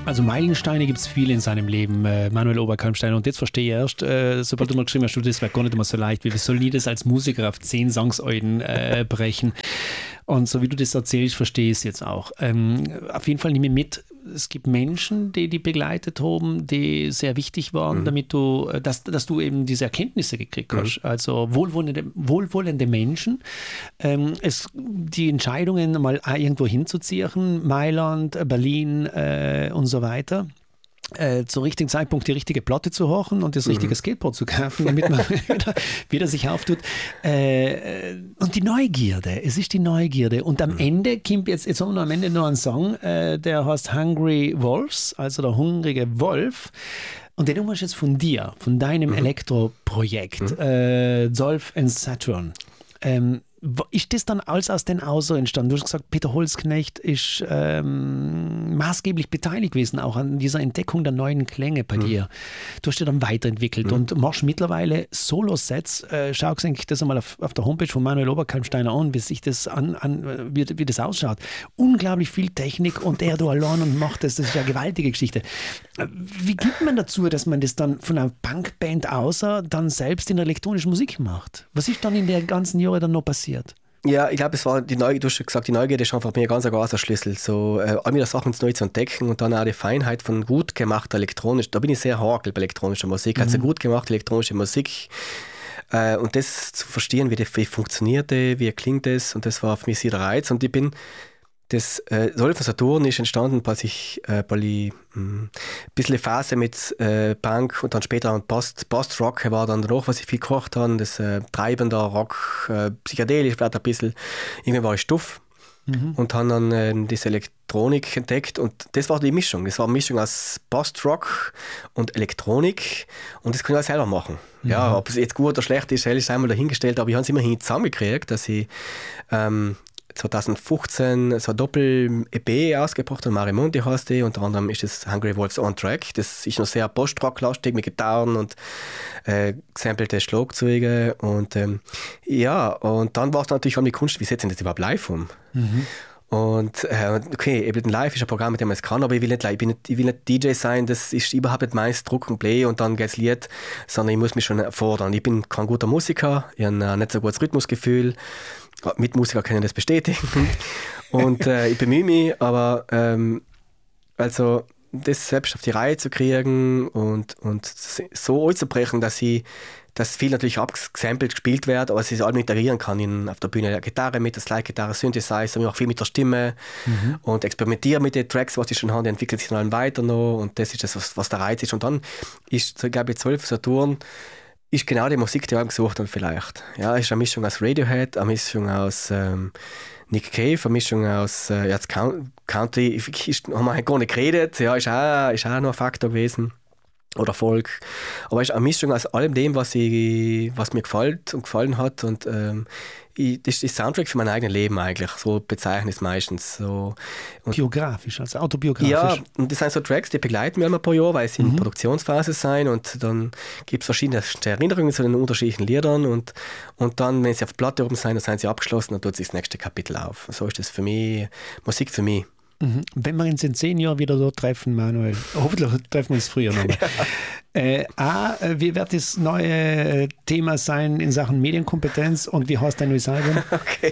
Also Meilensteine gibt es viele in seinem Leben, Manuel Oberkalmsteiner. Und jetzt verstehe ich erst, sobald du mal geschrieben hast, das wäre gar nicht immer so leicht. Wie soll ich das als Musiker auf 10 Songs brechen? Und so wie du das erzählst, verstehe ich es jetzt auch. Auf jeden Fall nehme ich mit, es gibt Menschen, die begleitet haben, die sehr wichtig waren, damit dass du eben diese Erkenntnisse gekriegt hast. Also wohlwollende Menschen. Die Entscheidungen mal irgendwo hinzuziehen, Mailand, Berlin und so weiter. Zum richtigen Zeitpunkt die richtige Platte zu horchen und das richtige Skateboard zu kaufen, damit man wieder sich auftut. Und die Neugierde, es ist die Neugierde. Und am Ende kommt jetzt haben wir am Ende noch einen Song, der heißt Hungry Wolves, also der hungrige Wolf. Und den hast du jetzt von dir, von deinem Elektroprojekt, Zolf and Saturn. Ist das dann alles aus den Außer entstanden? Du hast gesagt, Peter Holzknecht ist maßgeblich beteiligt gewesen, auch an dieser Entdeckung der neuen Klänge bei dir. Du hast dich dann weiterentwickelt und machst mittlerweile Solo-Sets. Schau eigentlich das einmal auf der Homepage von Manuel Oberkalmsteiner an, wie sich das wie das ausschaut. Unglaublich viel Technik und er da allein und macht das. Das ist ja eine gewaltige Geschichte. Wie gibt man dazu, dass man das dann von einer Punkband außer dann selbst in der elektronischen Musik macht? Was ist dann in den ganzen Jahren dann noch passiert? Ja, ich glaube, es war die Neugierde, du hast gesagt, die Neugierde ist einfach bei mir ganz ein großer Schlüssel. So, all wieder Sachen neu zu entdecken und dann auch die Feinheit von gut gemachter elektronisch. Da bin ich sehr hakel bei elektronischer Musik. Also gut gemachte elektronische Musik und das zu verstehen, wie funktioniert die, wie klingt das, und das war für mich sehr der Reiz. Und ich bin das Zolf and Saturn ist entstanden, als ich ein bisschen Phase mit Punk und dann später Post-Rock war dann danach, was ich viel gekocht habe. Das treibender Rock, psychedelisch, vielleicht ein bisschen. Irgendwann war ich stuff und habe dann diese Elektronik entdeckt und das war die Mischung. Das war eine Mischung aus Post-Rock und Elektronik und das kann ich auch selber machen. Ja, ob es jetzt gut oder schlecht ist, ist einmal dahingestellt, aber ich habe es immerhin zusammengekriegt, dass ich 2015 so eine Doppel-EP ausgebracht habe, Marimonti heißt die, unter anderem ist das Hungry Wolves on Track. Das ist noch sehr Post-Rock-lastig mit Gitarren und gesampelte Schlagzeuge und und dann war es natürlich auch die Kunst, wie setzen das überhaupt live um? Und okay, eben live ist ein Programm, mit dem man es kann, aber ich will nicht DJ sein, das ist überhaupt nicht meins, Druck und Play und dann geht's Lied, sondern ich muss mich schon fordern. Ich bin kein guter Musiker, ich habe nicht so ein gutes Rhythmusgefühl, Mitmusiker können das bestätigen und ich bemühe mich, aber also das selbst auf die Reihe zu kriegen und so anzubrechen, dass viel natürlich abgesampelt gespielt wird, aber dass ich es allem integrieren kann auf der Bühne. Ja, Gitarre mit, Slide-Gitarre, Synthesizer, ich mache viel mit der Stimme und experimentiere mit den Tracks, was ich schon habe, die entwickelt sich dann allem weiter noch und das ist das, was der Reiz ist. Und dann ist, ich glaube, Zolf and Saturn ist genau die Musik, die ich gesucht habe vielleicht. Ja, es ist eine Mischung aus Radiohead, eine Mischung aus Nick Cave, eine Mischung aus Country, haben wir gar nicht geredet, ja, ist auch noch ein Faktor gewesen. Oder Folk. Aber es ist eine Mischung aus allem dem, was mir gefällt und gefallen hat. Und das ist Soundtrack für mein eigenes Leben eigentlich. So bezeichne ich es meistens. So. Biografisch, also autobiografisch. Ja, und das sind so Tracks, die begleiten mich immer ein paar Jahre, weil sie in Produktionsphase sind. Und dann gibt es verschiedene Erinnerungen zu den unterschiedlichen Liedern. Und dann, wenn sie auf der Platte oben sind, dann sind sie abgeschlossen und tut sich das nächste Kapitel auf. So ist das für mich, Musik für mich. Wenn wir uns in 10 Jahren wieder dort treffen, Manuel, hoffentlich treffen wir uns früher nochmal. Wie wird das neue Thema sein in Sachen Medienkompetenz und wie heißt dein neues Album? Okay.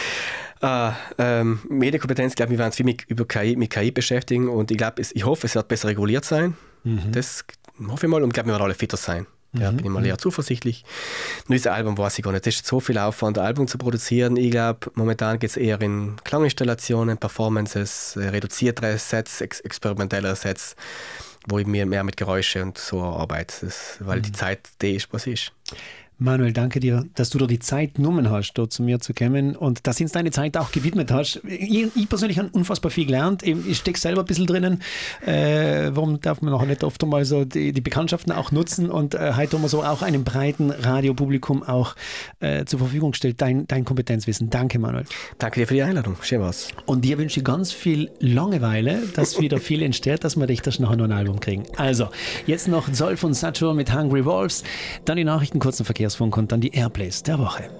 Medienkompetenz, glaube ich, wir werden uns viel mit KI beschäftigen und ich hoffe, es wird besser reguliert sein. Das hoffe ich mal und ich glaube, wir werden alle fitter sein. Ja, bin ich mal eher zuversichtlich. Neues Album weiß ich gar nicht. Es ist so viel Aufwand, ein Album zu produzieren. Ich glaube, momentan geht es eher in Klanginstallationen, Performances, reduziertere Sets, experimentellere Sets, wo ich mir mehr mit Geräusche und so arbeite. Weil die Zeit, die ist, was ist. Manuel, danke dir, dass du dir die Zeit genommen hast, dort zu mir zu kommen und dass du uns deine Zeit auch gewidmet hast. Ich persönlich habe unfassbar viel gelernt. Ich stecke selber ein bisschen drinnen. Warum darf man auch nicht oft mal so die Bekanntschaften auch nutzen und heute haben wir so auch einem breiten Radiopublikum auch zur Verfügung gestellt, dein Kompetenzwissen. Danke, Manuel. Danke dir für die Einladung. Schön war's. Und dir wünsche ich ganz viel Langeweile, dass wieder viel entsteht, dass wir dich das nachher noch ein Album kriegen. Also, jetzt noch Zolf and Saturn mit Hungry Wolves, dann die Nachrichten, kurzen Verkehrsfunk und dann die Airplays der Woche.